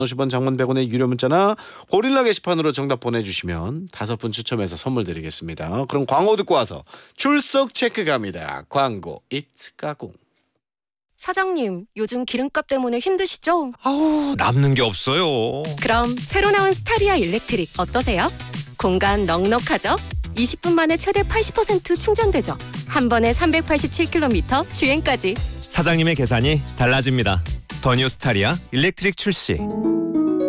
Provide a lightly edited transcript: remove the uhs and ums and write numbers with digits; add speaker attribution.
Speaker 1: 50원, 장문 100원의 유료 문자나 고릴라 게시판으로 정답 보내주시면 5분 추첨해서 선물 드리겠습니다. 그럼 광고 듣고 와서 출석 체크 갑니다. 광고 이츠 가공.
Speaker 2: 사장님, 요즘 기름값 때문에 힘드시죠?
Speaker 3: 아우, 남는 게 없어요.
Speaker 2: 그럼 새로 나온 스타리아 일렉트릭 어떠세요? 공간 넉넉하죠? 20분 만에 최대 80% 충전되죠? 한 번에 387km 주행까지.
Speaker 3: 사장님의 계산이 달라집니다. 더 뉴 스타리아 일렉트릭 출시.